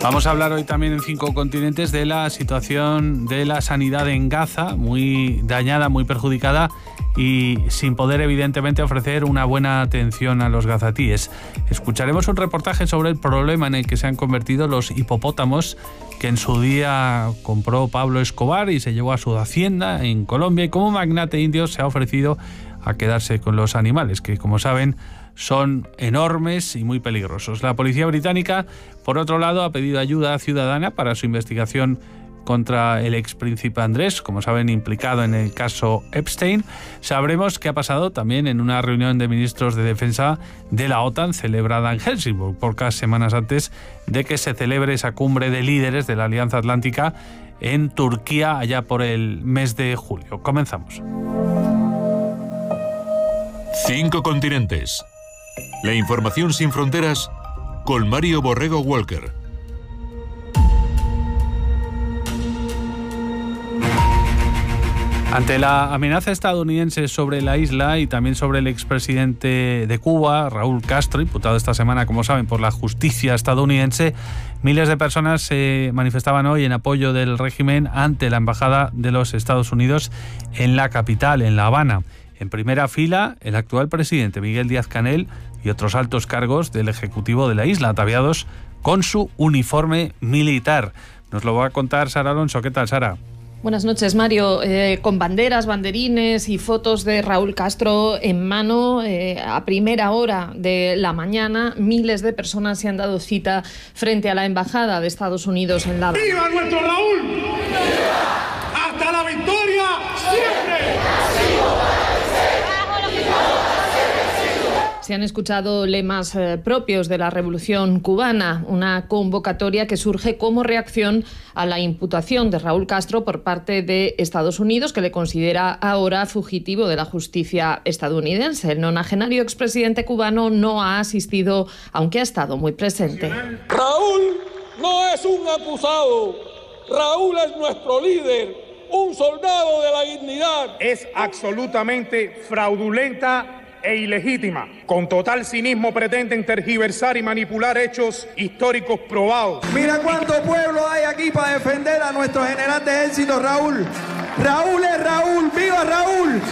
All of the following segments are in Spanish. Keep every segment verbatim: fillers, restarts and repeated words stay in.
Vamos a hablar hoy también en Cinco Continentes de la situación de la sanidad en Gaza, muy dañada, muy perjudicada y sin poder evidentemente ofrecer una buena atención a los gazatíes. Escucharemos un reportaje sobre el problema en el que se han convertido los hipopótamos que en su día compró Pablo Escobar y se llevó a su hacienda en Colombia, y como magnate indio se ha ofrecido a quedarse con los animales, que como saben son enormes y muy peligrosos. La policía británica, por otro lado, ha pedido ayuda ciudadana para su investigación contra el expríncipe Andrés, como saben, implicado en el caso Epstein. Sabremos qué ha pasado también en una reunión de ministros de defensa de la OTAN celebrada en Helsinki, pocas semanas antes de que se celebre esa cumbre de líderes de la Alianza Atlántica en Turquía allá por el mes de julio. Comenzamos. Cinco Continentes. La información sin fronteras con Mario Borrego Walker. Ante la amenaza estadounidense sobre la isla y también sobre el expresidente de Cuba, Raúl Castro, imputado esta semana, como saben, por la justicia estadounidense, miles de personas se manifestaban hoy en apoyo del régimen ante la embajada de los Estados Unidos en la capital, en La Habana. En primera fila, el actual presidente Miguel Díaz-Canel y otros altos cargos del Ejecutivo de la isla, ataviados con su uniforme militar. Nos lo va a contar Sara Alonso. ¿Qué tal, Sara? Buenas noches, Mario. Eh, con banderas, banderines y fotos de Raúl Castro en mano, eh, a primera hora de la mañana, miles de personas se han dado cita frente a la Embajada de Estados Unidos en La Habana. ¡Viva nuestro Raúl! ¡Viva! ¡Hasta la victoria siempre! Se han escuchado lemas eh, propios de la Revolución Cubana, una convocatoria que surge como reacción a la imputación de Raúl Castro por parte de Estados Unidos, que le considera ahora fugitivo de la justicia estadounidense. El nonagenario expresidente cubano no ha asistido, aunque ha estado muy presente. Raúl no es un acusado, Raúl es nuestro líder, un soldado de la dignidad. Es absolutamente fraudulenta e ilegítima. Con total cinismo pretenden tergiversar y manipular hechos históricos probados. Mira cuánto pueblo hay aquí para defender a nuestro general de ejército, Raúl. Raúl es Raúl, ¡viva Raúl!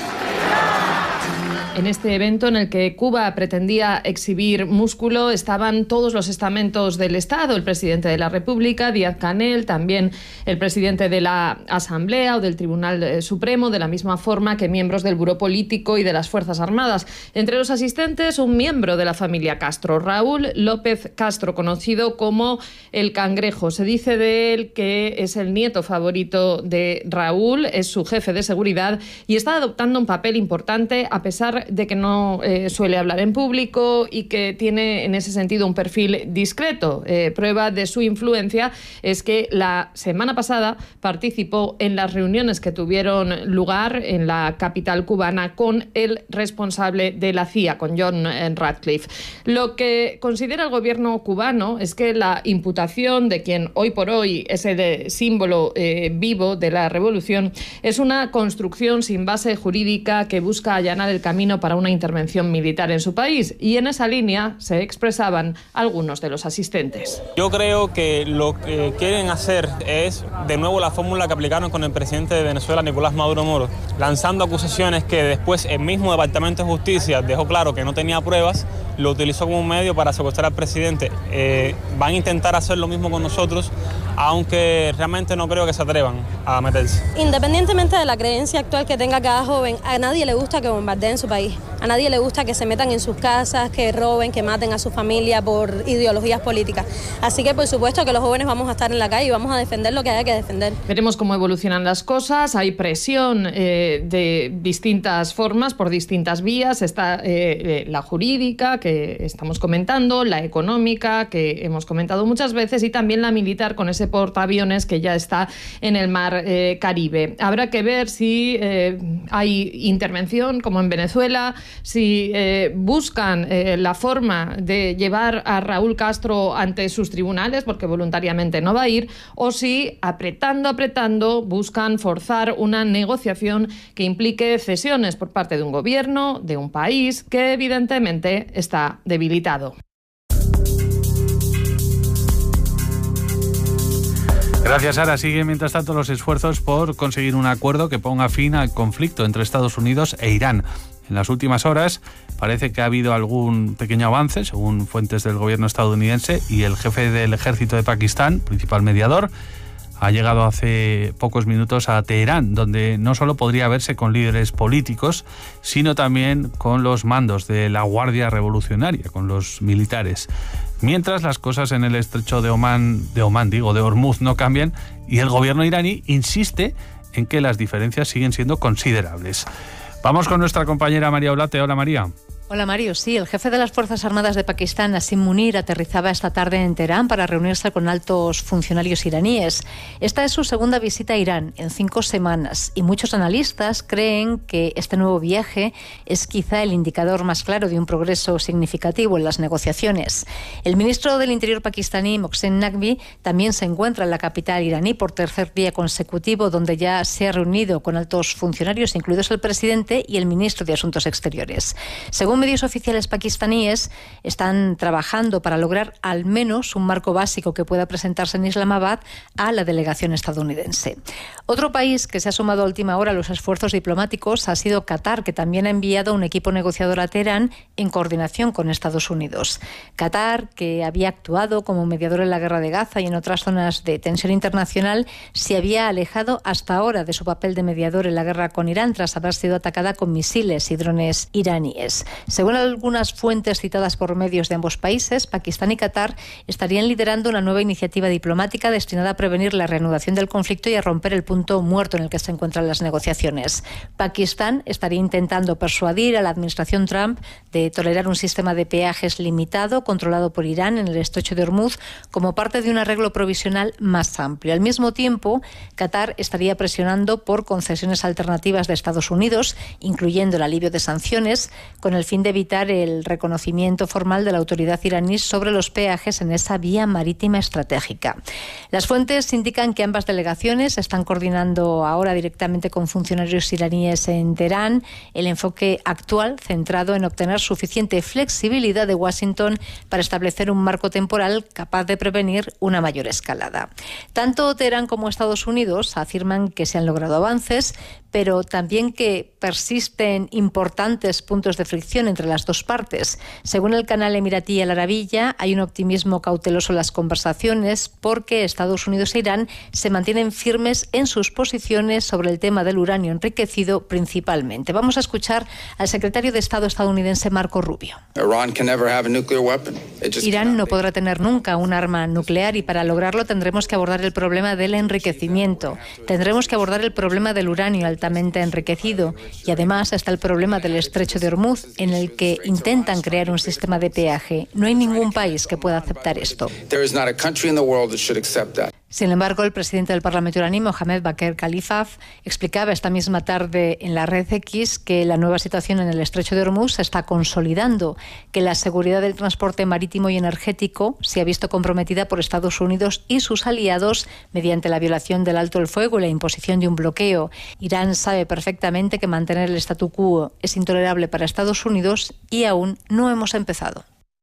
En este evento en el que Cuba pretendía exhibir músculo estaban todos los estamentos del Estado, el presidente de la República, Díaz-Canel, también el presidente de la Asamblea o del Tribunal Supremo, de la misma forma que miembros del Buró Político y de las Fuerzas Armadas. Entre los asistentes, un miembro de la familia Castro, Raúl López Castro, conocido como el Cangrejo. Se dice de él que es el nieto favorito de Raúl, es su jefe de seguridad y está adoptando un papel importante a pesar de que no eh, suele hablar en público y que tiene en ese sentido un perfil discreto. Eh, prueba de su influencia es que la semana pasada participó en las reuniones que tuvieron lugar en la capital cubana con el responsable de la C I A, con John Ratcliffe. Lo que considera el gobierno cubano es que la imputación de quien hoy por hoy es el símbolo eh, vivo de la revolución es una construcción sin base jurídica que busca allanar el camino para una intervención militar en su país, y en esa línea se expresaban algunos de los asistentes. Yo creo que lo que quieren hacer es de nuevo la fórmula que aplicaron con el presidente de Venezuela, Nicolás Maduro Moro, lanzando acusaciones que después el mismo Departamento de Justicia dejó claro que no tenía pruebas, lo utilizó como un medio para secuestrar al presidente. Eh, van a intentar hacer lo mismo con nosotros, aunque realmente no creo que se atrevan a meterse. Independientemente de la creencia actual que tenga cada joven, a nadie le gusta que bombardeen su país. A nadie le gusta que se metan en sus casas, que roben, que maten a su familia por ideologías políticas. Así que por supuesto que los jóvenes vamos a estar en la calle y vamos a defender lo que haya que defender. Veremos cómo evolucionan las cosas. Hay presión eh, de distintas formas, por distintas vías. Está eh, la jurídica, que estamos comentando, la económica, que hemos comentado muchas veces, y también la militar, con ese portaaviones que ya está en el mar eh, Caribe. Habrá que ver si eh, hay intervención, como en Venezuela, si eh, buscan eh, la forma de llevar a Raúl Castro ante sus tribunales, porque voluntariamente no va a ir, o si apretando, apretando, buscan forzar una negociación que implique cesiones por parte de un gobierno, de un país que evidentemente está debilitado. Gracias, Sara. Siguen mientras tanto los esfuerzos por conseguir un acuerdo que ponga fin al conflicto entre Estados Unidos e Irán. En las últimas horas parece que ha habido algún pequeño avance, según fuentes del gobierno estadounidense, y el jefe del ejército de Pakistán, principal mediador, ha llegado hace pocos minutos a Teherán, donde no solo podría verse con líderes políticos, sino también con los mandos de la Guardia Revolucionaria, con los militares. Mientras las cosas en el estrecho de Omán, de Omán digo, de Hormuz no cambian, y el gobierno iraní insiste en que las diferencias siguen siendo considerables. Vamos con nuestra compañera María Olate. Hola, María. Hola Mario, sí, el jefe de las Fuerzas Armadas de Pakistán, Asim Munir, aterrizaba esta tarde en Teherán para reunirse con altos funcionarios iraníes. Esta es su segunda visita a Irán en cinco semanas y muchos analistas creen que este nuevo viaje es quizá el indicador más claro de un progreso significativo en las negociaciones. El ministro del Interior pakistaní, Mohsen Naqvi, también se encuentra en la capital iraní por tercer día consecutivo, donde ya se ha reunido con altos funcionarios, incluidos el presidente y el ministro de Asuntos Exteriores. Según medios oficiales pakistaníes, están trabajando para lograr al menos un marco básico que pueda presentarse en Islamabad a la delegación estadounidense. Otro país que se ha sumado a última hora a los esfuerzos diplomáticos ha sido Qatar, que también ha enviado un equipo negociador a Teherán en coordinación con Estados Unidos. Qatar, que había actuado como mediador en la guerra de Gaza y en otras zonas de tensión internacional, se había alejado hasta ahora de su papel de mediador en la guerra con Irán tras haber sido atacada con misiles y drones iraníes. Según algunas fuentes citadas por medios de ambos países, Pakistán y Qatar estarían liderando una nueva iniciativa diplomática destinada a prevenir la reanudación del conflicto y a romper el punto muerto en el que se encuentran las negociaciones. Pakistán estaría intentando persuadir a la administración Trump de tolerar un sistema de peajes limitado controlado por Irán en el estrecho de Hormuz como parte de un arreglo provisional más amplio. Al mismo tiempo, Qatar estaría presionando por concesiones alternativas de Estados Unidos, incluyendo el alivio de sanciones, con el fin de evitar el reconocimiento formal de la autoridad iraní sobre los peajes en esa vía marítima estratégica. Las fuentes indican que ambas delegaciones están coordinando ahora directamente con funcionarios iraníes en Teherán el enfoque actual centrado en obtener suficiente flexibilidad de Washington para establecer un marco temporal capaz de prevenir una mayor escalada. Tanto Teherán como Estados Unidos afirman que se han logrado avances, pero también que persisten importantes puntos de fricción entre las dos partes. Según el canal emiratí Al Arabiya, hay un optimismo cauteloso en las conversaciones porque Estados Unidos e Irán se mantienen firmes en sus posiciones sobre el tema del uranio enriquecido principalmente. Vamos a escuchar al secretario de Estado estadounidense Marco Rubio. Irán no podrá tener nunca un arma nuclear y para lograrlo tendremos que abordar el problema del enriquecimiento. Tendremos que abordar el problema del uranio altamente enriquecido y además está el problema del estrecho de Hormuz, en el que intentan crear un sistema de peaje. No hay ningún país que pueda aceptar esto. Sin embargo, el presidente del Parlamento iraní, Mohammad Bagher Khalilzad, explicaba esta misma tarde en la red X que la nueva situación en el estrecho de Hormuz se está consolidando, que la seguridad del transporte marítimo y energético se ha visto comprometida por Estados Unidos y sus aliados mediante la violación del alto el fuego y la imposición de un bloqueo. Irán sabe perfectamente que mantener el statu quo es intolerable para Estados Unidos y aún no hemos empezado.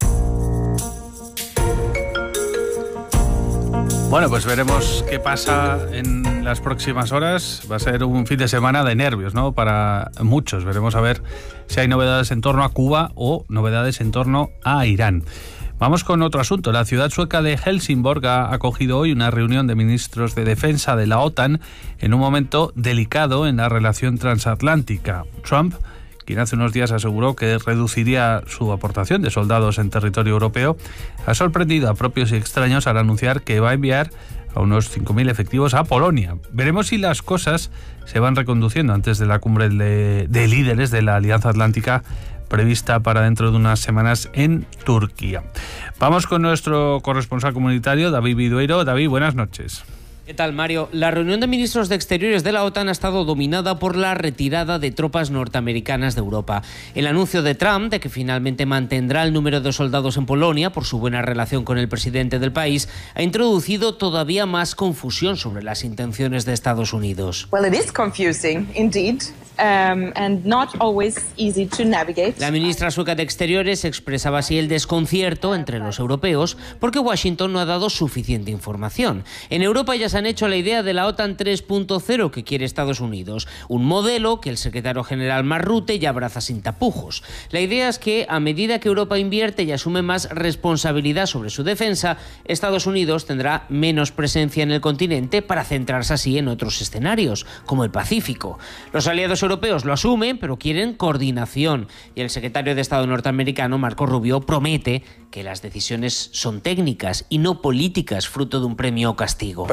Bueno, pues veremos qué pasa en las próximas horas. Va a ser un fin de semana de nervios, ¿no? Para muchos. Veremos a ver si hay novedades en torno a Cuba o novedades en torno a Irán. Vamos con otro asunto. La ciudad sueca de Helsingborg ha acogido hoy una reunión de ministros de defensa de la OTAN en un momento delicado en la relación transatlántica. Trump, quien hace unos días aseguró que reduciría su aportación de soldados en territorio europeo, ha sorprendido a propios y extraños al anunciar que va a enviar a unos cinco mil efectivos a Polonia. Veremos si las cosas se van reconduciendo antes de la cumbre de, de líderes de la Alianza Atlántica prevista para dentro de unas semanas en Turquía. Vamos con nuestro corresponsal comunitario, David Vidueiro. David, buenas noches. ¿Qué tal, Mario? La reunión de ministros de Exteriores de la OTAN ha estado dominada por la retirada de tropas norteamericanas de Europa. El anuncio de Trump de que finalmente mantendrá el número de soldados en Polonia por su buena relación con el presidente del país ha introducido todavía más confusión sobre las intenciones de Estados Unidos. Well, it is confusing, indeed. Um, and not always easy to navigate. La ministra sueca de Exteriores expresaba así el desconcierto entre los europeos porque Washington no ha dado suficiente información. En Europa ya se han hecho la idea de la OTAN tres punto cero que quiere Estados Unidos, un modelo que el secretario general Mark Rutte ya abraza sin tapujos. La idea es que a medida que Europa invierte y asume más responsabilidad sobre su defensa, Estados Unidos tendrá menos presencia en el continente para centrarse así en otros escenarios, como el Pacífico. Los aliados europeos lo asumen, pero quieren coordinación. Y el secretario de Estado norteamericano, Marco Rubio, promete que las decisiones son técnicas y no políticas, fruto de un premio o castigo.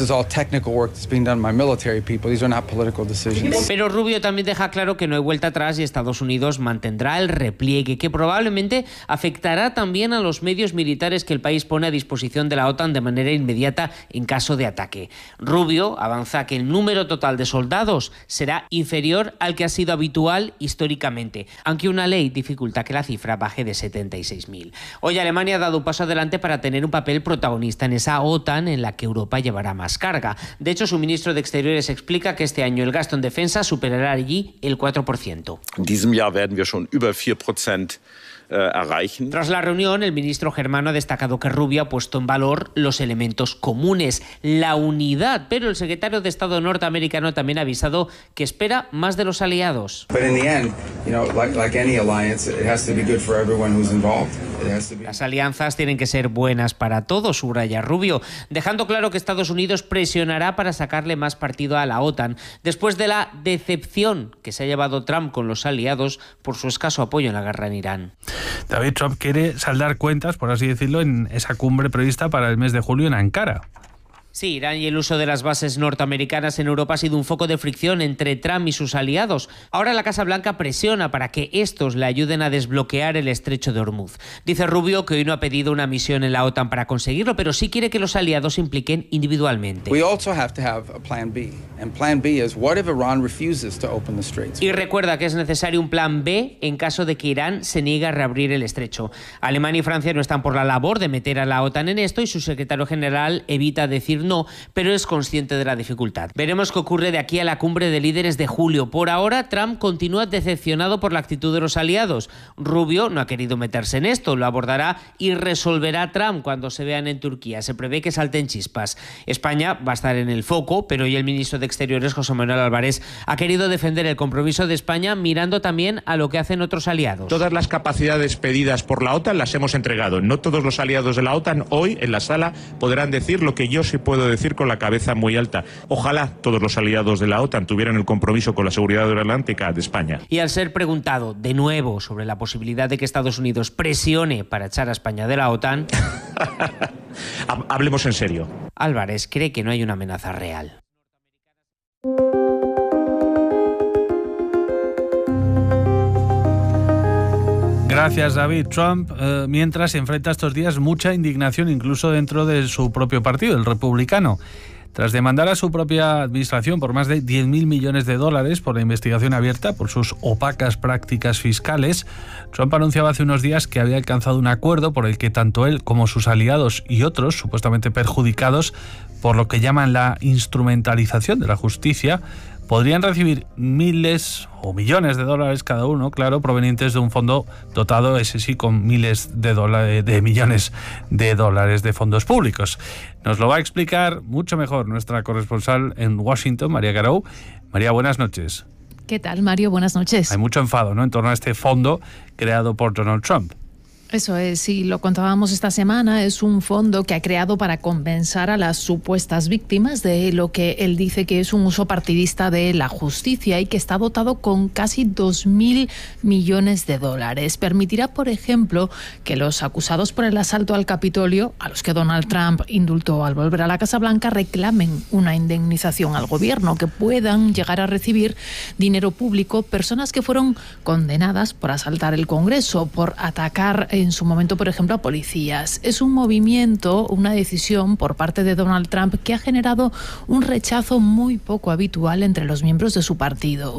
Pero Rubio también deja claro que no hay vuelta atrás y Estados Unidos mantendrá el repliegue, que probablemente afectará también a los medios militares que el país pone a disposición de la OTAN de manera inmediata en caso de ataque. Rubio avanza que el número total de soldados será inferior al que ha sido habitual históricamente, aunque una ley dificulta que la cifra baje de setenta y seis mil. Hoy Alemania ha dado un paso adelante para tener un papel protagonista en esa OTAN en la que Europa llevará más carga. De hecho, su ministro de Exteriores explica que este año el gasto en defensa superará allí el cuatro por ciento. En diesem Jahr werden wir schon über vier Prozent erreichen. Tras la reunión, el ministro germano ha destacado que Rubio ha puesto en valor los elementos comunes, la unidad, pero el secretario de Estado norteamericano también ha avisado que espera más de los aliados. Las alianzas tienen que ser buenas para todos, subraya Rubio, dejando claro que Estados Unidos presionará para sacarle más partido a la OTAN, después de la decepción que se ha llevado Trump con los aliados por su escaso apoyo en la guerra en Irán. David, Trump quiere saldar cuentas, por así decirlo, en esa cumbre prevista para el mes de julio en Ankara. Sí, Irán y el uso de las bases norteamericanas en Europa ha sido un foco de fricción entre Trump y sus aliados. Ahora la Casa Blanca presiona para que estos le ayuden a desbloquear el estrecho de Hormuz. Dice Rubio que hoy no ha pedido una misión en la OTAN para conseguirlo, pero sí quiere que los aliados se impliquen individualmente. Y recuerda que es necesario un plan B en caso de que Irán se niegue a reabrir el estrecho. Alemania y Francia no están por la labor de meter a la OTAN en esto y su secretario general evita decir no, pero es consciente de la dificultad. Veremos qué ocurre de aquí a la cumbre de líderes de julio. Por ahora, Trump continúa decepcionado por la actitud de los aliados. Rubio no ha querido meterse en esto, lo abordará y resolverá Trump cuando se vean en Turquía. Se prevé que salten chispas. España va a estar en el foco, pero hoy el ministro de Exteriores, José Manuel Álvarez, ha querido defender el compromiso de España mirando también a lo que hacen otros aliados. Todas las capacidades pedidas por la OTAN las hemos entregado. No todos los aliados de la OTAN hoy en la sala podrán decir lo que yo sí puedo decir con la cabeza muy alta. Ojalá todos los aliados de la OTAN tuvieran el compromiso con la seguridad atlántica de España. Y al ser preguntado de nuevo sobre la posibilidad de que Estados Unidos presione para echar a España de la OTAN... Hablemos en serio. Álvarez cree que no hay una amenaza real. Gracias, David. Trump, eh, mientras, enfrenta estos días mucha indignación incluso dentro de su propio partido, el republicano. Tras demandar a su propia administración por más de diez mil millones de dólares por la investigación abierta por sus opacas prácticas fiscales, Trump anunciaba hace unos días que había alcanzado un acuerdo por el que tanto él como sus aliados y otros, supuestamente perjudicados por lo que llaman la instrumentalización de la justicia, podrían recibir miles o millones de dólares cada uno, claro, provenientes de un fondo dotado, ese sí, con miles de, dólares, de millones de dólares de fondos públicos. Nos lo va a explicar mucho mejor nuestra corresponsal en Washington, María Garou. María, buenas noches. ¿Qué tal, Mario? Buenas noches. Hay mucho enfado, ¿no?, en torno a este fondo creado por Donald Trump. Eso es, sí, lo contábamos esta semana, es un fondo que ha creado para compensar a las supuestas víctimas de lo que él dice que es un uso partidista de la justicia y que está dotado con casi dos mil millones de dólares. Permitirá, por ejemplo, que los acusados por el asalto al Capitolio, a los que Donald Trump indultó al volver a la Casa Blanca, reclamen una indemnización al gobierno, que puedan llegar a recibir dinero público personas que fueron condenadas por asaltar el Congreso, por atacar en su momento, por ejemplo, a policías. Es un movimiento, una decisión por parte de Donald Trump que ha generado un rechazo muy poco habitual entre los miembros de su partido.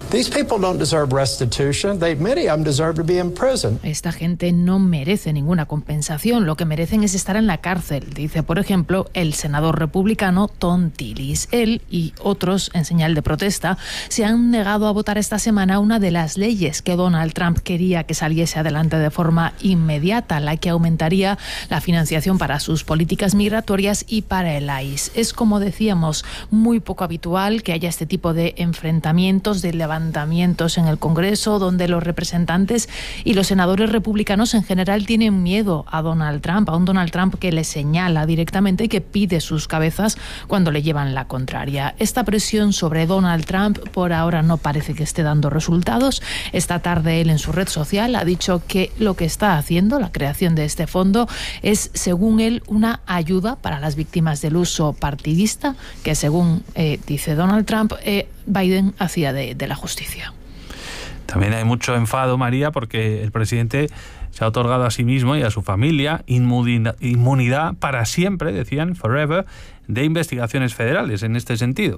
Esta gente no merece ninguna compensación, lo que merecen es estar en la cárcel, dice, por ejemplo, el senador republicano Thom Tillis. Él y otros, en señal de protesta, se han negado a votar esta semana una de las leyes que Donald Trump quería que saliese adelante de forma inmediata, la que aumentaría la financiación para sus políticas migratorias y para el I C E. Es, como decíamos, muy poco habitual que haya este tipo de enfrentamientos, de levantamientos en el Congreso, donde los representantes y los senadores republicanos en general tienen miedo a Donald Trump, a un Donald Trump que le señala directamente y que pide sus cabezas cuando le llevan la contraria. Esta presión sobre Donald Trump por ahora no parece que esté dando resultados. Esta tarde él en su red social ha dicho que lo que está haciendo, la creación de este fondo, es, según él, una ayuda para las víctimas del uso partidista que, según eh, dice Donald Trump, eh, Biden hacía de, de la justicia. También hay mucho enfado, María, porque el presidente se ha otorgado a sí mismo y a su familia inmunidad, inmunidad para siempre, decían, forever, de investigaciones federales en este sentido.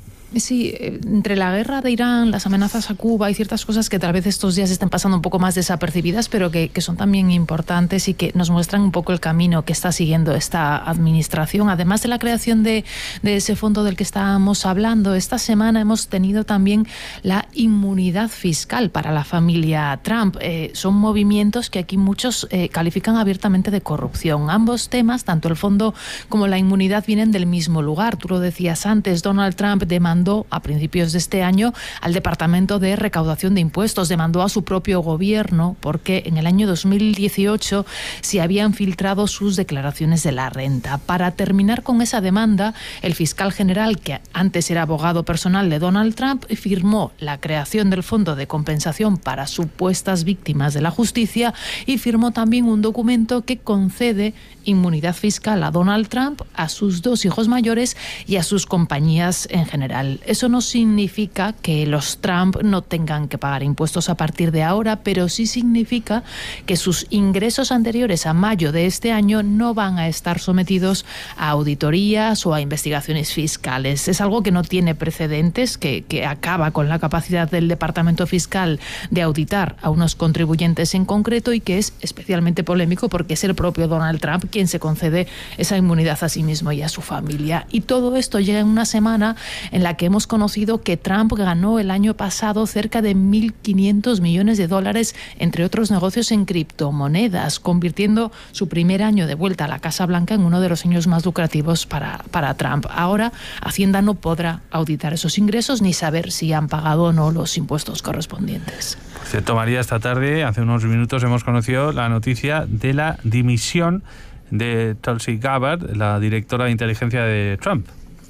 Sí, entre la guerra de Irán, las amenazas a Cuba y ciertas cosas que tal vez estos días estén pasando un poco más desapercibidas, pero que, que son también importantes y que nos muestran un poco el camino que está siguiendo esta administración. Además de la creación de, de ese fondo del que estábamos hablando, esta semana hemos tenido también la inmunidad fiscal para la familia Trump. Eh, son movimientos que aquí muchos eh, califican abiertamente de corrupción. Ambos temas, tanto el fondo como la inmunidad, vienen del mismo lugar. Tú lo decías antes, Donald Trump demandó a principios de este año al Departamento de Recaudación de Impuestos, demandó a su propio gobierno porque en el año dos mil dieciocho se habían filtrado sus declaraciones de la renta. Para terminar con esa demanda, el fiscal general, que antes era abogado personal de Donald Trump, firmó la creación del Fondo de Compensación para supuestas víctimas de la justicia y firmó también un documento que concede inmunidad fiscal a Donald Trump, a sus dos hijos mayores y a sus compañías en general. Eso no significa que los Trump no tengan que pagar impuestos a partir de ahora, pero sí significa que sus ingresos anteriores a mayo de este año no van a estar sometidos a auditorías o a investigaciones fiscales. Es algo que no tiene precedentes, que, que acaba con la capacidad del Departamento Fiscal de auditar a unos contribuyentes en concreto y que es especialmente polémico porque es el propio Donald Trump quien se concede esa inmunidad a sí mismo y a su familia. Y todo esto llega en una semana en la que hemos conocido que Trump ganó el año pasado cerca de mil quinientos millones de dólares, entre otros negocios en criptomonedas, convirtiendo su primer año de vuelta a la Casa Blanca en uno de los años más lucrativos para, para Trump. Ahora, Hacienda no podrá auditar esos ingresos ni saber si han pagado o no los impuestos correspondientes. Por cierto, María, esta tarde, hace unos minutos, hemos conocido la noticia de la dimisión de Tulsi Gabbard, la directora de inteligencia de Trump.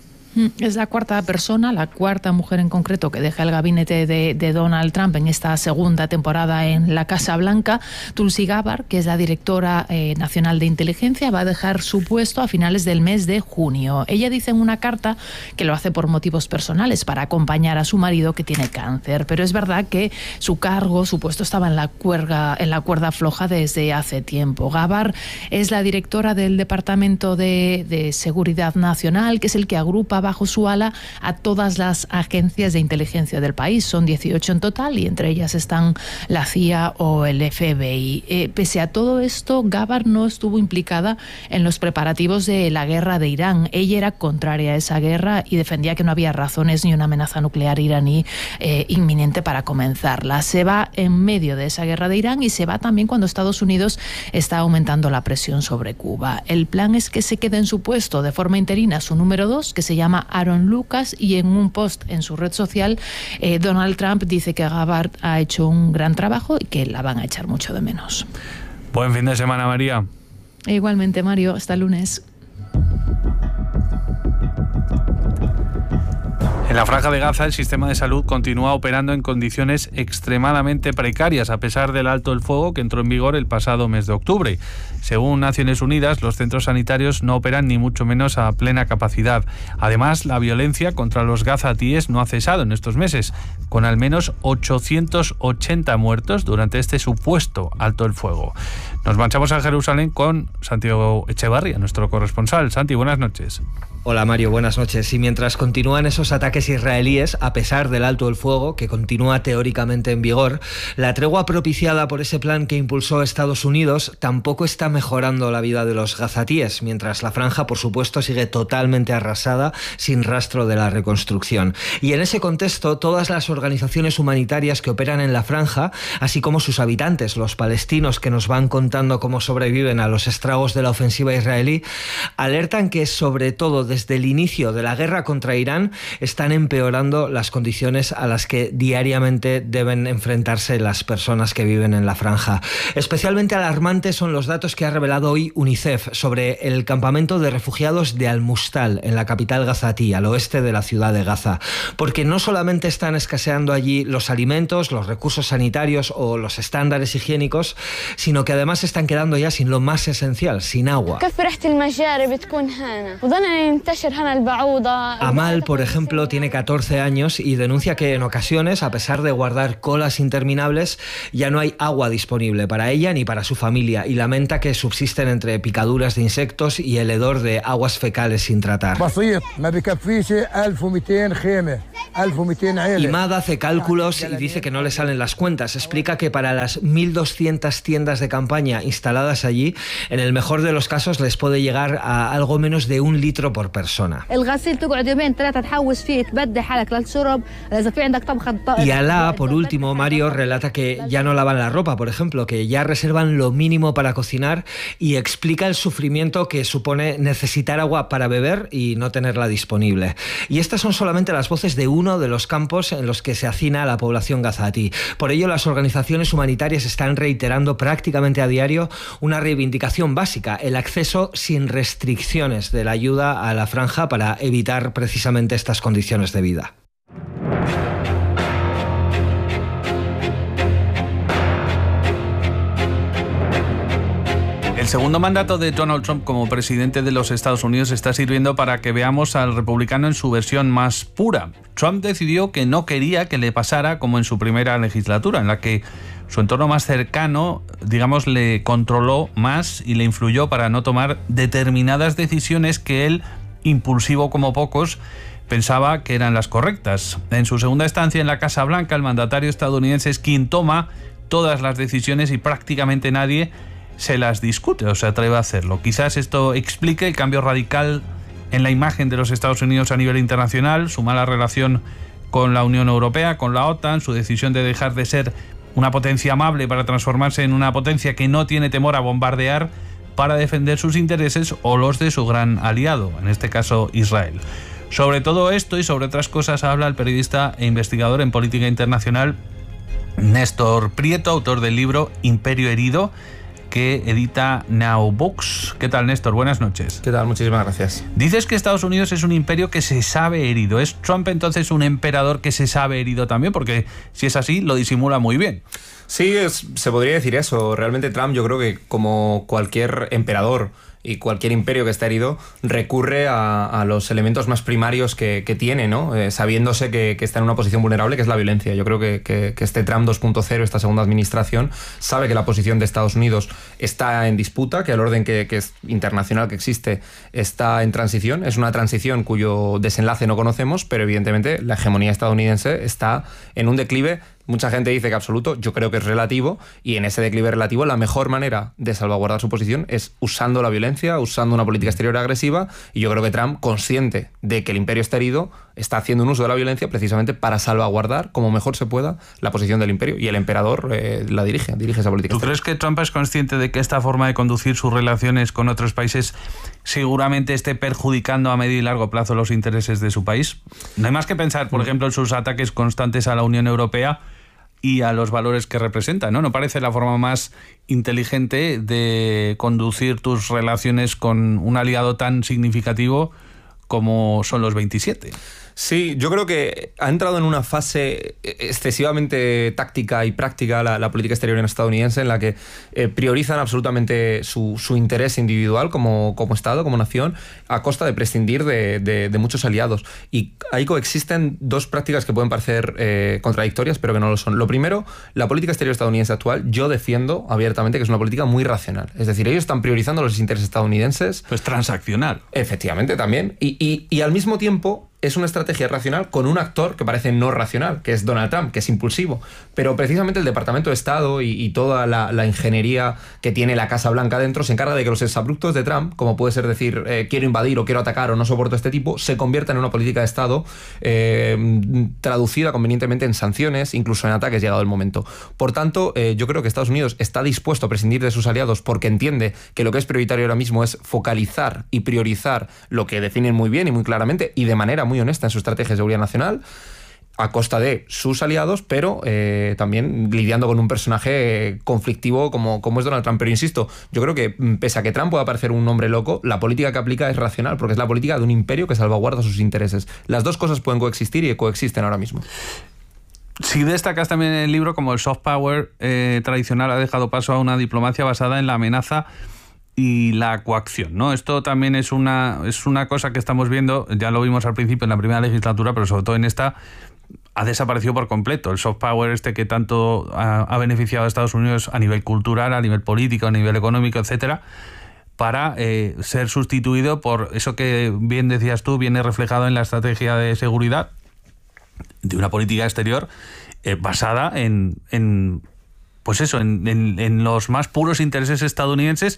Es la cuarta persona, la cuarta mujer en concreto que deja el gabinete de, de Donald Trump en esta segunda temporada en la Casa Blanca. Tulsi Gabbard, que es la directora eh, nacional de inteligencia, va a dejar su puesto a finales del mes de junio. Ella dice en una carta que lo hace por motivos personales, para acompañar a su marido que tiene cáncer, pero es verdad que su cargo, su puesto estaba en la cuerda, en la cuerda floja desde hace tiempo. Gabbard es la directora del Departamento de, de Seguridad Nacional, que es el que agrupa bajo su ala a todas las agencias de inteligencia del país. Son dieciocho en total y entre ellas están la C I A o el F B I. Eh, pese a todo esto, Gabbard no estuvo implicada en los preparativos de la guerra de Irán. Ella era contraria a esa guerra y defendía que no había razones ni una amenaza nuclear iraní eh, inminente para comenzarla. Se va en medio de esa guerra de Irán y se va también cuando Estados Unidos está aumentando la presión sobre Cuba. El plan es que se quede en su puesto de forma interina su número dos, que se llama Aaron Lucas, y en un post en su red social eh, Donald Trump dice que Gabbard ha hecho un gran trabajo y que la van a echar mucho de menos. Buen fin de semana, María. E igualmente, Mario, hasta el lunes. En la Franja de Gaza, el sistema de salud continúa operando en condiciones extremadamente precarias, a pesar del alto el fuego que entró en vigor el pasado mes de octubre. Según Naciones Unidas, los centros sanitarios no operan ni mucho menos a plena capacidad. Además, la violencia contra los gazatíes no ha cesado en estos meses, con al menos ochocientos ochenta muertos durante este supuesto alto el fuego. Nos marchamos a Jerusalén con Santiago Echevarría, nuestro corresponsal. Santi, buenas noches. Hola Mario, buenas noches. Y mientras continúan esos ataques israelíes, a pesar del alto el fuego, que continúa teóricamente en vigor, la tregua propiciada por ese plan que impulsó Estados Unidos tampoco está mejorando la vida de los gazatíes, mientras la franja, por supuesto, sigue totalmente arrasada, sin rastro de la reconstrucción. Y en ese contexto, todas las organizaciones humanitarias que operan en la franja, así como sus habitantes, los palestinos que nos van contando cómo sobreviven a los estragos de la ofensiva israelí, alertan que sobre todo desde el inicio de la guerra contra Irán están empeorando las condiciones a las que diariamente deben enfrentarse las personas que viven en la franja. Especialmente alarmantes son los datos que ha revelado hoy UNICEF sobre el campamento de refugiados de Al-Mustal, en la capital gazatí, al oeste de la ciudad de Gaza. Porque no solamente están escaseando allí los alimentos, los recursos sanitarios o los estándares higiénicos, sino que además están quedando ya sin lo más esencial, sin agua. Amal, por ejemplo, tiene catorce años y denuncia que en ocasiones, a pesar de guardar colas interminables, ya no hay agua disponible para ella ni para su familia, y lamenta que subsisten entre picaduras de insectos y el hedor de aguas fecales sin tratar. Imad hace cálculos y dice que no le salen las cuentas. Explica que para las mil doscientas tiendas de campaña instaladas allí, en el mejor de los casos les puede llegar a algo menos de un litro por persona. Y Alá, por último, Mario, relata que ya no lavan la ropa, por ejemplo, que ya reservan lo mínimo para cocinar, y explica el sufrimiento que supone necesitar agua para beber y no tenerla disponible. Y estas son solamente las voces de uno de los campos en los que se hacina la población gazatí. Por ello, las organizaciones humanitarias están reiterando prácticamente a diario una reivindicación básica: el acceso sin restricciones de la ayuda a la franja para evitar precisamente estas condiciones de vida. El segundo mandato de Donald Trump como presidente de los Estados Unidos está sirviendo para que veamos al republicano en su versión más pura. Trump decidió que no quería que le pasara como en su primera legislatura, en la que su entorno más cercano, digamos, le controló más y le influyó para no tomar determinadas decisiones que él, impulsivo como pocos, pensaba que eran las correctas. En su segunda estancia en la Casa Blanca, el mandatario estadounidense es quien toma todas las decisiones y prácticamente nadie se las discute o se atreve a hacerlo. Quizás esto explique el cambio radical en la imagen de los Estados Unidos a nivel internacional, su mala relación con la Unión Europea, con la OTAN, su decisión de dejar de ser una potencia amable para transformarse en una potencia que no tiene temor a bombardear para defender sus intereses o los de su gran aliado, en este caso Israel. Sobre todo esto y sobre otras cosas habla el periodista e investigador en política internacional Néstor Prieto, autor del libro Imperio herido, que edita Now Books. ¿Qué tal, Néstor? Buenas noches. ¿Qué tal? Muchísimas gracias. Dices que Estados Unidos es un imperio que se sabe herido. ¿Es Trump entonces un emperador que se sabe herido también? Porque si es así, lo disimula muy bien. Sí, es, se podría decir eso. Realmente Trump, yo creo que como cualquier emperador y cualquier imperio que está herido, recurre a, a los elementos más primarios que, que tiene, ¿no? Eh, sabiéndose que, que está en una posición vulnerable, que es la violencia. Yo creo que, que, que este Trump dos punto cero, esta segunda administración, sabe que la posición de Estados Unidos está en disputa, que el orden que, que es internacional que existe está en transición. Es una transición cuyo desenlace no conocemos, pero evidentemente la hegemonía estadounidense está en un declive. Mucha gente dice que absoluto, yo creo que es relativo, y en ese declive relativo la mejor manera de salvaguardar su posición es usando la violencia, usando una política exterior agresiva, y yo creo que Trump, consciente de que el imperio está herido, está haciendo un uso de la violencia precisamente para salvaguardar como mejor se pueda la posición del imperio, y el emperador eh, la dirige, dirige esa política. ¿Tú exterior. crees que Trump es consciente de que esta forma de conducir sus relaciones con otros países seguramente esté perjudicando a medio y largo plazo los intereses de su país? No hay más que pensar, por ejemplo, en sus ataques constantes a la Unión Europea y a los valores que representa, ¿no? ¿No parece la forma más inteligente de conducir tus relaciones con un aliado tan significativo como son los veintisiete? Sí, yo creo que ha entrado en una fase excesivamente táctica y práctica la, la política exterior estadounidense, en la que eh, priorizan absolutamente su, su interés individual como, como Estado, como nación, a costa de prescindir de, de, de muchos aliados. Y ahí coexisten dos prácticas que pueden parecer eh, contradictorias, pero que no lo son. Lo primero, la política exterior estadounidense actual, yo defiendo abiertamente que es una política muy racional. Es decir, ellos están priorizando los intereses estadounidenses. Pues transaccional. Efectivamente, también. Y, y, y al mismo tiempo es una estrategia racional con un actor que parece no racional, que es Donald Trump, que es impulsivo. Pero precisamente el Departamento de Estado y, y toda la, la ingeniería que tiene la Casa Blanca dentro se encarga de que los exabruptos de Trump, como puede ser decir eh, quiero invadir o quiero atacar o no soporto este tipo, se conviertan en una política de Estado eh, traducida convenientemente en sanciones, incluso en ataques llegado el momento. Por tanto, eh, yo creo que Estados Unidos está dispuesto a prescindir de sus aliados porque entiende que lo que es prioritario ahora mismo es focalizar y priorizar lo que definen muy bien y muy claramente y de manera muy honesta en su estrategia de seguridad nacional, a costa de sus aliados, pero eh, también lidiando con un personaje conflictivo como, como es Donald Trump. Pero insisto, yo creo que pese a que Trump pueda parecer un hombre loco, la política que aplica es racional, porque es la política de un imperio que salvaguarda sus intereses. Las dos cosas pueden coexistir y coexisten ahora mismo. Si destacas también en el libro como el soft power eh, tradicional ha dejado paso a una diplomacia basada en la amenaza y la coacción, ¿no? Esto también es una, es una cosa que estamos viendo, ya lo vimos al principio en la primera legislatura, pero sobre todo en esta ha desaparecido por completo. El soft power este que tanto ha, ha beneficiado a Estados Unidos a nivel cultural, a nivel político, a nivel económico, etcétera, para eh, ser sustituido por eso que bien decías tú, viene reflejado en la estrategia de seguridad de una política exterior eh, basada en, en pues eso, en, en, en los más puros intereses estadounidenses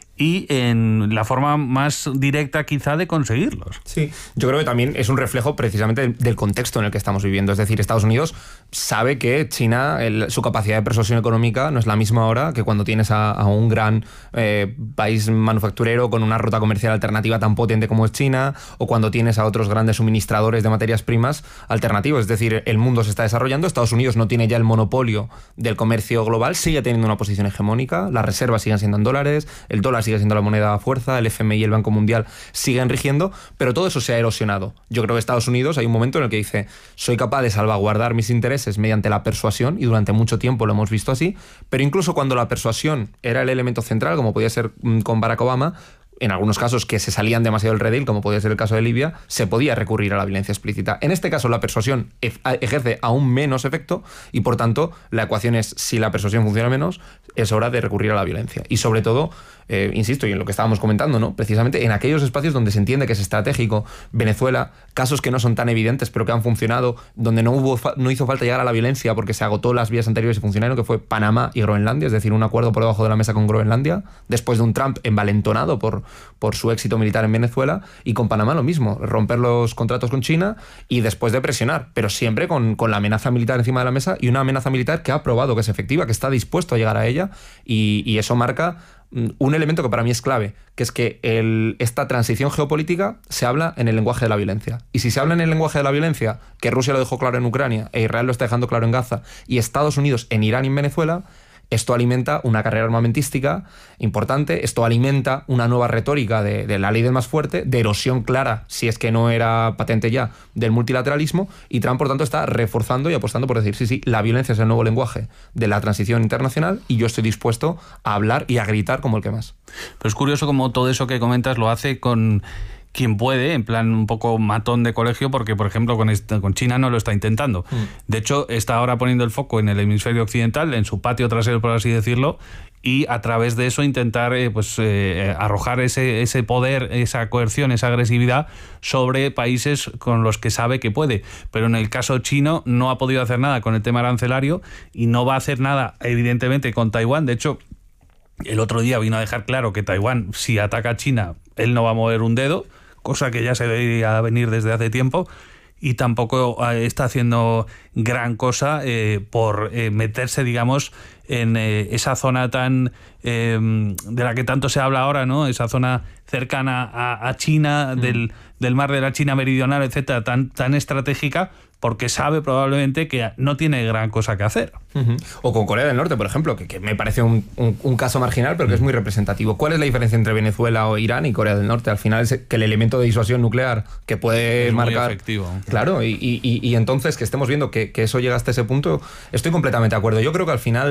y en la forma más directa quizá de conseguirlos. Sí, yo creo que también es un reflejo precisamente del contexto en el que estamos viviendo. Es decir, Estados Unidos sabe que China, el, su capacidad de persuasión económica no es la misma ahora que cuando tienes a, a un gran eh, país manufacturero con una ruta comercial alternativa tan potente como es China, o cuando tienes a otros grandes suministradores de materias primas alternativos. Es decir, el mundo se está desarrollando, Estados Unidos no tiene ya el monopolio del comercio global, sigue teniendo una posición hegemónica, las reservas siguen siendo en dólares, el dólar sigue siendo la moneda a fuerza, el F M I y el Banco Mundial siguen rigiendo, pero todo eso se ha erosionado. Yo creo que Estados Unidos hay un momento en el que dice, soy capaz de salvaguardar mis intereses mediante la persuasión, y durante mucho tiempo lo hemos visto así, pero incluso cuando la persuasión era el elemento central, como podía ser con Barack Obama, en algunos casos que se salían demasiado del redil, como podía ser el caso de Libia, se podía recurrir a la violencia explícita. En este caso, la persuasión ejerce aún menos efecto y, por tanto, la ecuación es, si la persuasión funciona menos, es hora de recurrir a la violencia. Y, sobre todo, eh, insisto, y en lo que estábamos comentando, ¿no? Precisamente en aquellos espacios donde se entiende que es estratégico, Venezuela, casos que no son tan evidentes, pero que han funcionado, donde no, hubo, no hizo falta llegar a la violencia porque se agotó las vías anteriores y funcionaron, que fue Panamá y Groenlandia, es decir, un acuerdo por debajo de la mesa con Groenlandia, después de un Trump envalentonado por por su éxito militar en Venezuela, y con Panamá lo mismo, romper los contratos con China y después de presionar, pero siempre con, con la amenaza militar encima de la mesa, y una amenaza militar que ha probado que es efectiva, que está dispuesto a llegar a ella, y, y eso marca un elemento que para mí es clave, que es que el, esta transición geopolítica se habla en el lenguaje de la violencia. Y si se habla en el lenguaje de la violencia, que Rusia lo dejó claro en Ucrania, e Israel lo está dejando claro en Gaza, y Estados Unidos en Irán y en Venezuela, esto alimenta una carrera armamentística importante, esto alimenta una nueva retórica de, de la ley del más fuerte, de erosión clara, si es que no era patente ya, del multilateralismo, y Trump, por tanto, está reforzando y apostando por decir, sí, sí, la violencia es el nuevo lenguaje de la transición internacional y yo estoy dispuesto a hablar y a gritar como el que más. Pero es curioso cómo todo eso que comentas lo hace con quien puede, en plan un poco matón de colegio, porque, por ejemplo, con, esta, con China no lo está intentando. Mm. De hecho, está ahora poniendo el foco en el hemisferio occidental, en su patio trasero, por así decirlo, y a través de eso intentar eh, pues eh, arrojar ese, ese poder, esa coerción, esa agresividad sobre países con los que sabe que puede. Pero en el caso chino no ha podido hacer nada con el tema arancelario y no va a hacer nada, evidentemente, con Taiwán. De hecho, el otro día vino a dejar claro que Taiwán, si ataca a China, él no va a mover un dedo, cosa que ya se veía venir desde hace tiempo, y tampoco está haciendo gran cosa eh, por eh, meterse, digamos, en eh, esa zona tan eh, de la que tanto se habla ahora, ¿no? Esa zona cercana a, a China, mm. del, del mar de la China meridional, etcétera, tan, tan estratégica, porque sabe probablemente que no tiene gran cosa que hacer. Uh-huh. O con Corea del Norte, por ejemplo, que, que me parece un, un, un caso marginal, pero que es muy representativo. ¿Cuál es la diferencia entre Venezuela o Irán y Corea del Norte? Al final es que el elemento de disuasión nuclear que puede es marcar... muy efectivo. Claro, y, y, y entonces que estemos viendo que, que eso llega hasta ese punto, estoy completamente de acuerdo. Yo creo que al final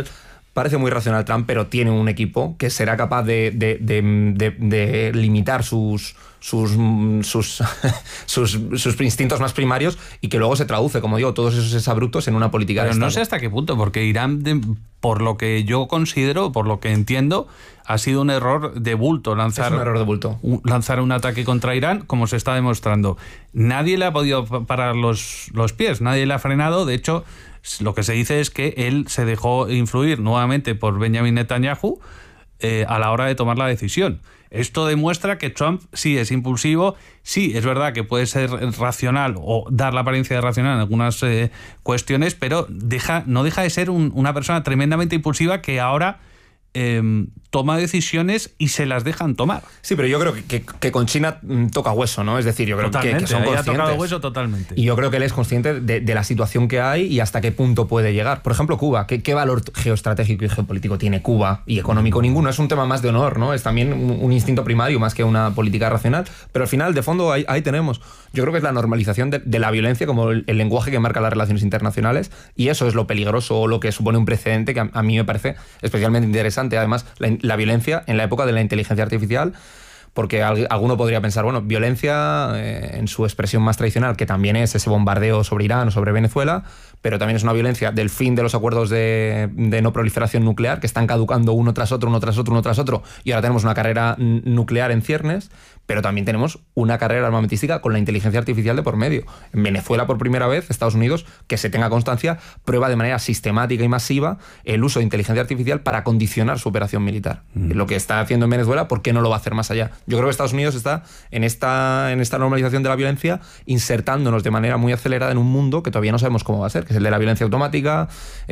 Parece muy racional Trump, pero tiene un equipo que será capaz de, de, de, de, de limitar sus, sus, sus, sus, sus instintos más primarios y que luego se traduce, como digo, todos esos exabruptos en una política pero de Estado. No sé hasta qué punto, porque Irán, de, por lo que yo considero, por lo que entiendo, ha sido un error de bulto lanzar, es un error de bulto. Un, lanzar un ataque contra Irán, como se está demostrando. Nadie le ha podido parar los, los pies, nadie le ha frenado. De hecho, lo que se dice es que él se dejó influir nuevamente por Benjamin Netanyahu eh, a la hora de tomar la decisión. Esto demuestra que Trump sí es impulsivo, sí es verdad que puede ser racional o dar la apariencia de racional en algunas eh, cuestiones, pero deja, no deja de ser un, una persona tremendamente impulsiva que ahora eh, toma decisiones y se las dejan tomar. Sí, pero yo creo que, que, que con China toca hueso, ¿no? Es decir, yo creo que, que son conscientes. Ha tocado hueso totalmente. Y yo creo que él es consciente de, de la situación que hay y hasta qué punto puede llegar. Por ejemplo, Cuba. ¿Qué, qué valor geoestratégico y geopolítico tiene Cuba? Y económico ninguno. Es un tema más de honor, ¿no? Es también un, un instinto primario más que una política racional. Pero al final, de fondo, ahí, ahí tenemos. Yo creo que es la normalización de, de la violencia como el, el lenguaje que marca las relaciones internacionales, y eso es lo peligroso o lo que supone un precedente que a, a mí me parece especialmente interesante. Además, la, la violencia en la época de la inteligencia artificial, porque alguno podría pensar, bueno, violencia eh, en su expresión más tradicional, que también es ese bombardeo sobre Irán o sobre Venezuela, pero también es una violencia del fin de los acuerdos de, de no proliferación nuclear, que están caducando uno tras otro, uno tras otro, uno tras otro, y ahora tenemos una carrera nuclear en ciernes, pero también tenemos una carrera armamentística con la inteligencia artificial de por medio. En Venezuela, por primera vez, Estados Unidos, que se tenga constancia, prueba de manera sistemática y masiva el uso de inteligencia artificial para condicionar su operación militar. Mm. Lo que está haciendo en Venezuela, ¿por qué no lo va a hacer más allá? Yo creo que Estados Unidos está en esta, en esta normalización de la violencia, insertándonos de manera muy acelerada en un mundo que todavía no sabemos cómo va a ser, que es el de la violencia automática.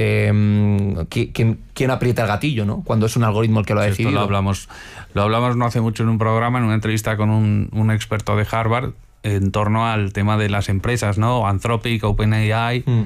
Eh, ¿quién, quién aprieta el gatillo, ¿no? Cuando es un algoritmo el que lo ha sí, decidido? Esto lo hablamos, lo hablamos no hace mucho en un programa, en una entrevista con un, un experto de Harvard, en torno al tema de las empresas, ¿no? Anthropic, OpenAI, mm.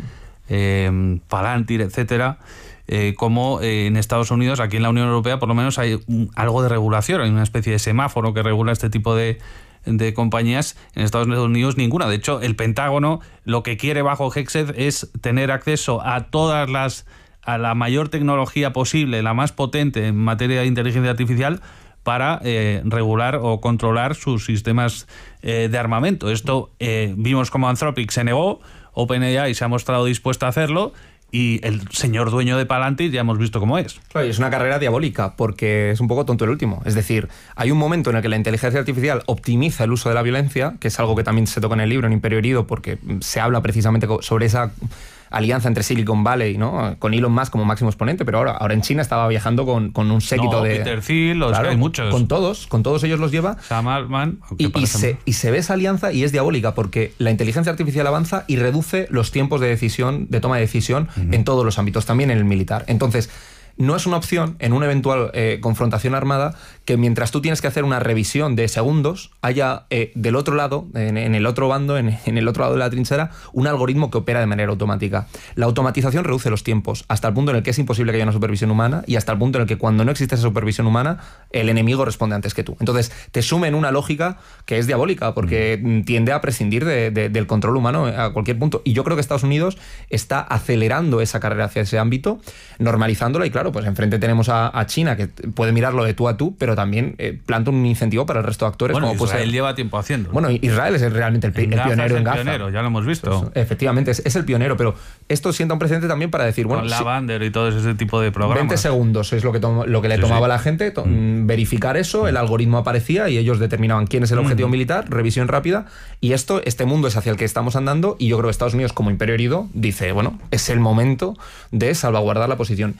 eh, Palantir, etcétera. Eh, como eh, en Estados Unidos, aquí en la Unión Europea, por lo menos hay un, algo de regulación, hay una especie de semáforo que regula este tipo de, de compañías. En Estados Unidos ninguna. De hecho, el Pentágono lo que quiere bajo Hexed es tener acceso a todas las a la mayor tecnología posible, la más potente en materia de inteligencia artificial, para eh, regular o controlar sus sistemas eh, de armamento. Esto eh, vimos como Anthropic se negó, OpenAI se ha mostrado dispuesta a hacerlo, y el señor dueño de Palantir ya hemos visto cómo es. Claro, y es una carrera diabólica, porque es un poco tonto el último. Es decir, hay un momento en el que la inteligencia artificial optimiza el uso de la violencia, que es algo que también se toca en el libro, en Imperio Herido, porque se habla precisamente sobre esa alianza entre Silicon Valley, ¿no? Con Elon Musk como máximo exponente, pero ahora, ahora en China estaba viajando con, con un séquito no, de... Peter Thiel, los claro, hay muchos. Con todos, con todos ellos los lleva. Sam Altman. Y, y, se, y se ve esa alianza y es diabólica, porque la inteligencia artificial avanza y reduce los tiempos de decisión, de toma de decisión, uh-huh. en todos los ámbitos, también en el militar. Entonces, no es una opción en una eventual eh, confrontación armada que mientras tú tienes que hacer una revisión de segundos, haya eh, del otro lado, en, en el otro bando, en, en el otro lado de la trinchera, un algoritmo que opera de manera automática. La automatización reduce los tiempos hasta el punto en el que es imposible que haya una supervisión humana, y hasta el punto en el que cuando no existe esa supervisión humana, el enemigo responde antes que tú. Entonces, te sume en una lógica que es diabólica, porque mm. tiende a prescindir de, de, del control humano a cualquier punto. Y yo creo que Estados Unidos está acelerando esa carrera hacia ese ámbito, normalizándola, y claro, pues enfrente tenemos a, a China, que puede mirarlo de tú a tú, pero también eh, planta un incentivo para el resto de actores. Bueno, como Israel pues, lleva tiempo haciendo. Bueno, Israel es realmente el, el pionero es en Gaza. El pionero, ya lo hemos visto. Pues, efectivamente, es, es el pionero, pero esto sienta un precedente también para decir, bueno... Con Lavander sí, y todo ese tipo de programas. veinte segundos es lo que, tom, lo que le sí, tomaba sí. a la gente, to, mm. verificar eso, el algoritmo aparecía y ellos determinaban quién es el objetivo mm. militar, revisión rápida, y esto, este mundo es hacia el que estamos andando, y yo creo que Estados Unidos, como imperio herido, dice, bueno, es el momento de salvaguardar la posición.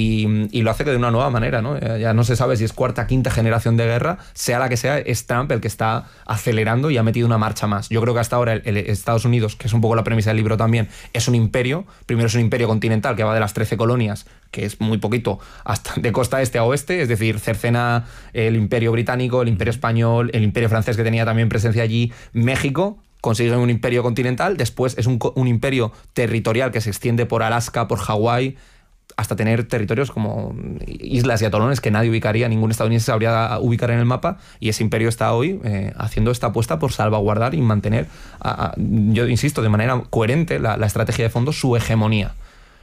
Y, y lo hace que de una nueva manera, ¿no? Ya no se sabe si es cuarta, quinta generación de guerra, sea la que sea, es Trump el que está acelerando y ha metido una marcha más. Yo creo que hasta ahora el, el Estados Unidos, que es un poco la premisa del libro también, es un imperio. Primero es un imperio continental que va de las trece colonias, que es muy poquito, hasta de costa este a oeste, es decir, cercena el imperio británico, el imperio español, el imperio francés, que tenía también presencia allí, México. Consiguen un imperio continental, después es un, un imperio territorial que se extiende por Alaska, por Hawái, hasta tener territorios como islas y atolones que nadie ubicaría, ningún estadounidense sabría ubicar en el mapa, y ese imperio está hoy eh, haciendo esta apuesta por salvaguardar y mantener, a, a, yo insisto, de manera coherente la, la estrategia de fondo, su hegemonía.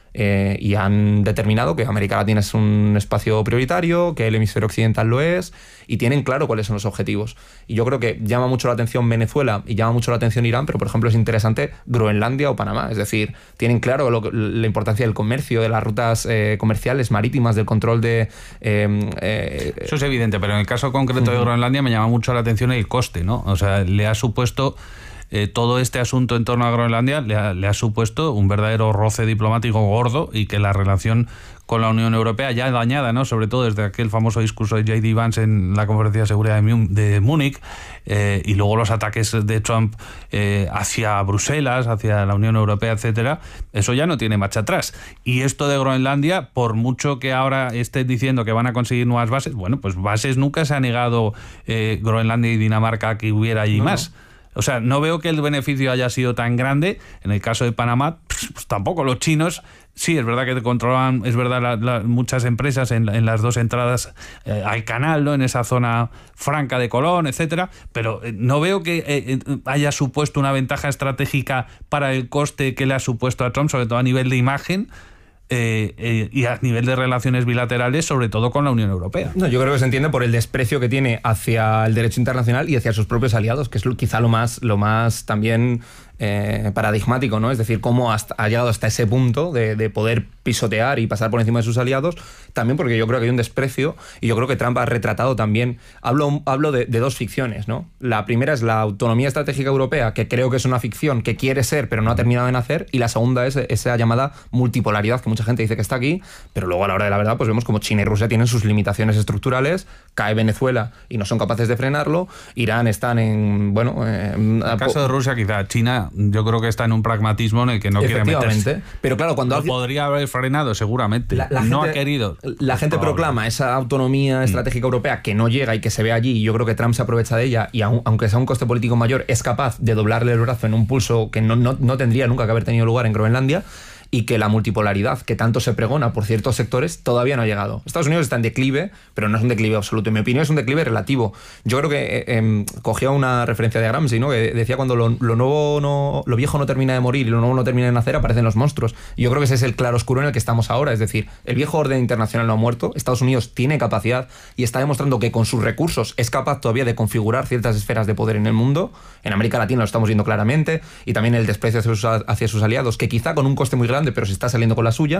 eh, y han determinado que América Latina es un espacio prioritario, que el hemisferio occidental lo es, y tienen claro cuáles son los objetivos. Y yo creo que llama mucho la atención Venezuela y llama mucho la atención Irán, pero por ejemplo es interesante Groenlandia o Panamá. Es decir, tienen claro lo, la importancia del comercio, de las rutas eh, comerciales marítimas, del control de... Eh, eh, Eso es evidente, pero en el caso concreto de Groenlandia me llama mucho la atención el coste, ¿no? O sea, le ha supuesto... Eh, todo este asunto en torno a Groenlandia le ha, le ha supuesto un verdadero roce diplomático gordo, y que la relación con la Unión Europea, ya dañada, ¿no?, sobre todo desde aquel famoso discurso de J D Vance en la Conferencia de Seguridad de, de Múnich, eh, y luego los ataques de Trump eh, hacia Bruselas, hacia la Unión Europea, etcétera, eso ya no tiene marcha atrás. Y esto de Groenlandia, por mucho que ahora estén diciendo que van a conseguir nuevas bases, bueno, pues bases nunca se ha negado eh, Groenlandia y Dinamarca a que hubiera allí no, más. No. O sea, no veo que el beneficio haya sido tan grande. En el caso de Panamá, pues, pues tampoco. Los chinos, sí, es verdad que controlan, es verdad, la, la, muchas empresas en, en las dos entradas eh, al canal, ¿no?, en esa zona franca de Colón, etcétera, pero eh, no veo que eh, haya supuesto una ventaja estratégica para el coste que le ha supuesto a Trump, sobre todo a nivel de imagen. Eh, eh, y a nivel de relaciones bilaterales, sobre todo con la Unión Europea. No, yo creo que se entiende por el desprecio que tiene hacia el derecho internacional y hacia sus propios aliados, que es lo, quizá lo más, lo más también eh, paradigmático, ¿no? Es decir, cómo hasta, ha llegado hasta ese punto de, de poder pisotear y pasar por encima de sus aliados, también porque yo creo que hay un desprecio, y yo creo que Trump ha retratado también, hablo, hablo de, de dos ficciones, ¿no? La primera es la autonomía estratégica europea, que creo que es una ficción que quiere ser, pero no ha terminado de nacer, y la segunda es esa llamada multipolaridad, que mucha gente dice que está aquí, pero luego a la hora de la verdad pues vemos como China y Rusia tienen sus limitaciones estructurales, cae Venezuela y no son capaces de frenarlo, Irán están en, bueno... Eh, en el caso de Rusia, quizá China yo creo que está en un pragmatismo en el que no quiere meterse. Pero claro, cuando... Lo alguien... podría haber frenado seguramente, la, la no gente, ha querido. La gente proclama esa autonomía estratégica mm. europea que no llega y que se ve allí, y yo creo que Trump se aprovecha de ella, y aun, aunque sea un coste político mayor, es capaz de doblarle el brazo en un pulso que no, no, no tendría nunca que haber tenido lugar en Groenlandia, y que la multipolaridad que tanto se pregona por ciertos sectores todavía no ha llegado. Estados Unidos está en declive, pero no es un declive absoluto. En mi opinión es un declive relativo. Yo creo que eh, eh, cogía una referencia de Gramsci, ¿no?, que decía cuando lo, lo nuevo no, lo viejo no termina de morir y lo nuevo no termina de nacer, aparecen los monstruos. Y yo creo que ese es el claroscuro en el que estamos ahora. Es decir, el viejo orden internacional no ha muerto, Estados Unidos tiene capacidad y está demostrando que con sus recursos es capaz todavía de configurar ciertas esferas de poder en el mundo. En América Latina lo estamos viendo claramente, y también el desprecio hacia sus, hacia sus aliados, que quizá con un coste muy grande, pero se está saliendo con la suya.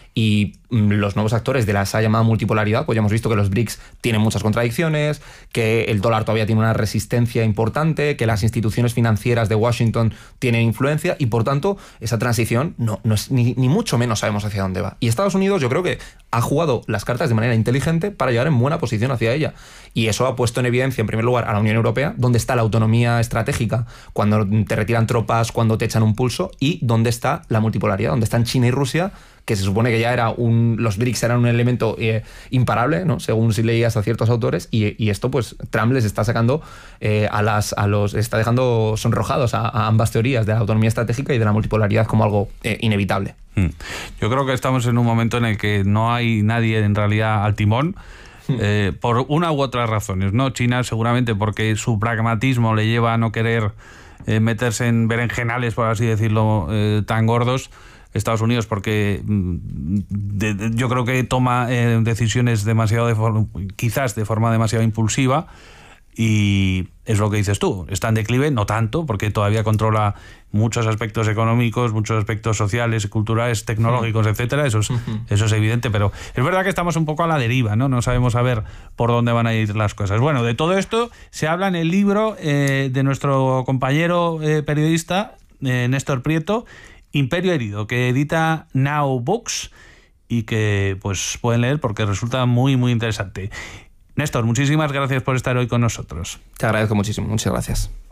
Y los nuevos actores de la esa llamada multipolaridad, pues ya hemos visto que los B R I C S tienen muchas contradicciones, que el dólar todavía tiene una resistencia importante, que las instituciones financieras de Washington tienen influencia, y por tanto esa transición no, no es ni, ni mucho menos sabemos hacia dónde va. Y Estados Unidos yo creo que ha jugado las cartas de manera inteligente para llegar en buena posición hacia ella. Y eso ha puesto en evidencia, en primer lugar, a la Unión Europea, dónde está la autonomía estratégica cuando te retiran tropas, cuando te echan un pulso, y dónde está la multipolaridad, dónde están China y Rusia, que se supone que ya era un... Los B R I C S eran un elemento eh, imparable, ¿no?, según si leías a ciertos autores, y, y esto, pues, Trump les está sacando eh, a las... a los está dejando sonrojados a, a ambas teorías de la autonomía estratégica y de la multipolaridad como algo eh, inevitable. Yo creo que estamos en un momento en el que no hay nadie en realidad al timón, eh, por una u otras razones, ¿no? China seguramente porque su pragmatismo le lleva a no querer eh, meterse en berenjenales, por así decirlo, eh, tan gordos. Estados Unidos porque de, de, yo creo que toma eh, decisiones demasiado de forma, quizás de forma demasiado impulsiva, y es lo que dices tú, está en declive, no tanto, porque todavía controla muchos aspectos económicos, muchos aspectos sociales, culturales, tecnológicos, sí, etcétera. Eso es, uh-huh. eso es evidente, pero es verdad que estamos un poco a la deriva, ¿no? No sabemos a ver por dónde van a ir las cosas. Bueno, de todo esto se habla en el libro eh, de nuestro compañero eh, periodista eh, Néstor Prieto, Imperio Herido, que edita Now Books y que pues pueden leer porque resulta muy muy interesante. Néstor, muchísimas gracias por estar hoy con nosotros. Te agradezco muchísimo, muchas gracias.